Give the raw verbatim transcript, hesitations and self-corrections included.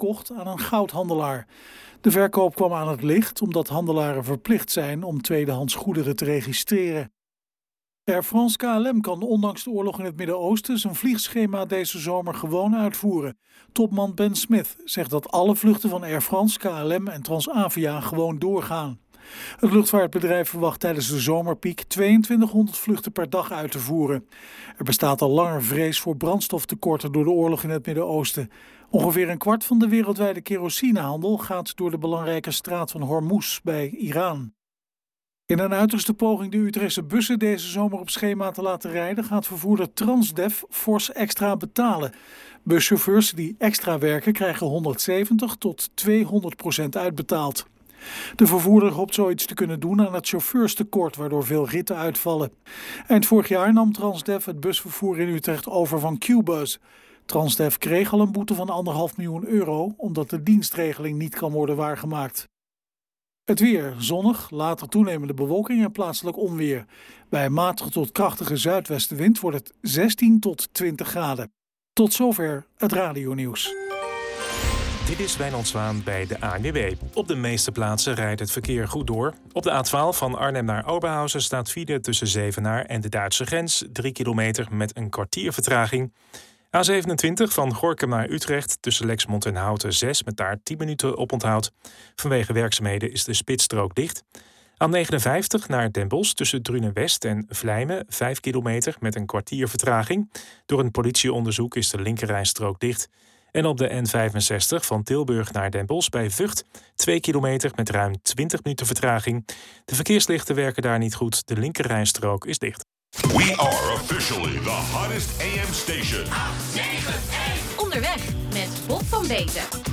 verkocht aan een goudhandelaar. De verkoop kwam aan het licht omdat handelaren verplicht zijn om tweedehands goederen te registreren. Air France K L M kan ondanks de oorlog in het Midden-Oosten zijn vliegschema deze zomer gewoon uitvoeren. Topman Ben Smith zegt dat alle vluchten van Air France, K L M en Transavia gewoon doorgaan. Het luchtvaartbedrijf verwacht tijdens de zomerpiek tweeëntwintighonderd vluchten per dag uit te voeren. Er bestaat al langer vrees voor brandstoftekorten door de oorlog in het Midden-Oosten. Ongeveer een kwart van de wereldwijde kerosinehandel gaat door de belangrijke straat van Hormuz bij Iran. In een uiterste poging de Utrechtse bussen deze zomer op schema te laten rijden, gaat vervoerder Transdev fors extra betalen. Buschauffeurs die extra werken krijgen honderdzeventig tot tweehonderd procent uitbetaald. De vervoerder hoopt zoiets te kunnen doen aan het chauffeurstekort, waardoor veel ritten uitvallen. Eind vorig jaar nam Transdev het busvervoer in Utrecht over van Qbuzz. Transdev kreeg al een boete van anderhalf miljoen euro, omdat de dienstregeling niet kan worden waargemaakt. Het weer, zonnig, later toenemende bewolking en plaatselijk onweer. Bij een matige tot krachtige zuidwestenwind wordt het zestien tot twintig graden. Tot zover het radionieuws. Dit is Wijnand Zwaan bij de A N W B. Op de meeste plaatsen rijdt het verkeer goed door. Op de A twaalf van Arnhem naar Oberhausen staat file tussen Zevenaar en de Duitse grens. drie kilometer met een kwartier vertraging. A zevenentwintig van Gorinchem naar Utrecht tussen Lexmond en Houten zes met daar tien minuten oponthoud. Vanwege werkzaamheden is de spitsstrook dicht. A negenenvijftig naar Den Bosch tussen Drunen-West en Vlijmen vijf kilometer met een kwartier vertraging. Door een politieonderzoek is de linkerrijstrook dicht. En op de N vijfenzestig van Tilburg naar Den Bosch bij Vught twee kilometer met ruim twintig minuten vertraging. De verkeerslichten werken daar niet goed, de linkerrijstrook is dicht. We are officially the hottest A M station. acht negen één. Onderweg met Bob van Beeten.